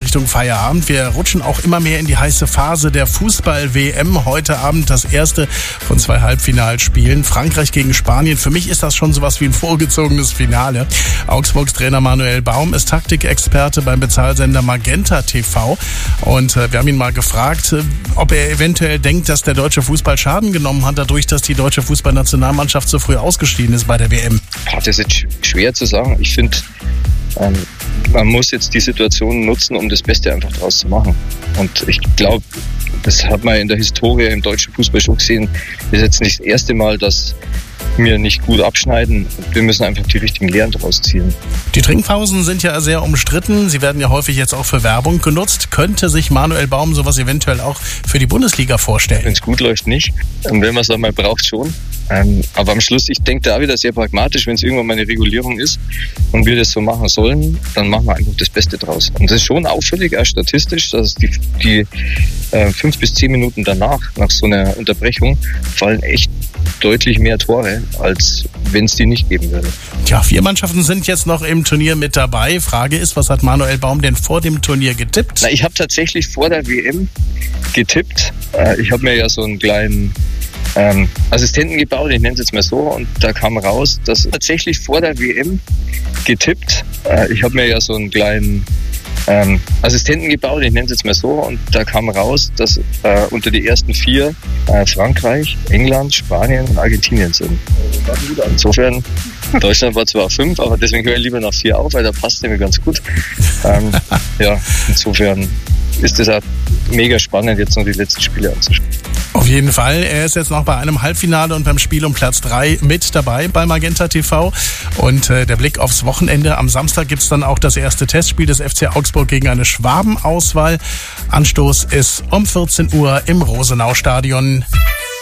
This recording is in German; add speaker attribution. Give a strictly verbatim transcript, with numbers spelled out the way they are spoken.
Speaker 1: Richtung Feierabend. Wir rutschen auch immer mehr in die heiße Phase der Fußball-W M. Heute Abend das erste von zwei Halbfinalspielen. Frankreich gegen Spanien. Für mich ist das schon sowas wie ein vorgezogenes Finale. Augsburgs Trainer Manuel Baum ist Taktikexperte beim Bezahlsender Magenta T V. Und äh, wir haben ihn mal gefragt, äh, ob er eventuell denkt, dass der deutsche Fußball Schaden genommen hat, dadurch, dass die deutsche Fußballnationalmannschaft so früh ausgeschieden ist bei der W M.
Speaker 2: Das ist jetzt schwer zu sagen. Ich finde, ähm, man muss jetzt die Situation nutzen, um das Beste einfach draus zu machen. Und ich glaube, das hat man in der Historie im deutschen Fußball schon gesehen. Das ist jetzt nicht das erste Mal, dass wir nicht gut abschneiden. Wir müssen einfach die richtigen Lehren daraus ziehen.
Speaker 1: Die Trinkpausen sind ja sehr umstritten. Sie werden ja häufig jetzt auch für Werbung genutzt. Könnte sich Manuel Baum sowas eventuell auch für die Bundesliga vorstellen?
Speaker 2: Wenn es gut läuft, nicht. Und wenn man es einmal braucht, schon. Ähm, aber am Schluss, ich denke da wieder sehr pragmatisch, wenn es irgendwann mal eine Regulierung ist und wir das so machen sollen, dann machen wir einfach das Beste draus. Und das ist schon auffällig, auch statistisch, dass die, die äh, fünf bis zehn Minuten danach, nach so einer Unterbrechung, fallen echt deutlich mehr Tore, als wenn es die nicht geben würde.
Speaker 1: Tja, vier Mannschaften sind jetzt noch im Turnier mit dabei. Frage ist, was hat Manuel Baum denn vor dem Turnier getippt?
Speaker 2: Na, ich habe tatsächlich vor der W M getippt. Äh, ich habe mir ja so einen kleinen ähm, Assistenten gebaut, ich nenne es jetzt mal so, und da kam raus, dass tatsächlich vor der W M getippt. Äh, ich habe mir ja so einen kleinen ähm, Assistenten gebaut, ich nenne es jetzt mal so, und da kam raus, dass äh, unter die ersten vier äh, Frankreich, England, Spanien und Argentinien sind. Insofern, Deutschland war zwar auf fünf, aber deswegen höre ich lieber nach vier auf, weil da passt nämlich ganz gut. Ähm, ja, insofern ist es auch mega spannend, jetzt noch die letzten Spiele anzuschauen.
Speaker 1: Auf jeden Fall. Er ist jetzt noch bei einem Halbfinale und beim Spiel um Platz drei mit dabei bei Magenta T V. Und äh, der Blick aufs Wochenende. Am Samstag gibt's dann auch das erste Testspiel des F C Augsburg gegen eine Schwaben-Auswahl. Anstoß ist um vierzehn Uhr im Rosenau-Stadion.